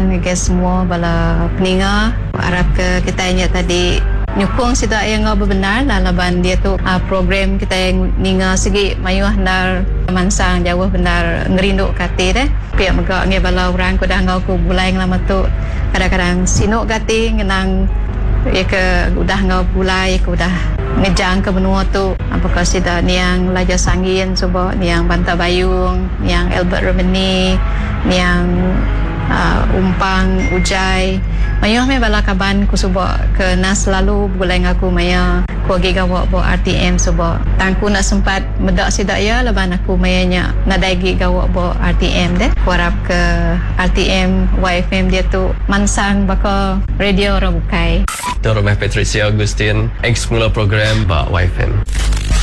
ucapkan ke semua bala peninga. Harap ke kita ingat tadi nyukung sida yang benar laban dia tu program kita yang ninga segi mayuh nar mansang jauh benar ngerinduk kate deh. Pihak megak nge bala orang ko dah ngau ko bulai lama tu kadang-kadang sinuk kate ngenang ya ke udah ngau bulai ko udah ngejang ke benua tu apakah sida niang Laja Sangin coba niang Banta Bayung niang Albert Romani niang Umpang Ujai mayuh me bala kaban ku suba ke nas lalu bulai ngaku maya ku gigawa bo RTM suba tangku nak sempat medak sida ya laban aku mayanya nadaigi gawa bo RTM deh ku harap ke RTM YFM dia tu mansang baka radio orang bukai Tuan Rumah Patricia Agustin ex mula program Pak YFM.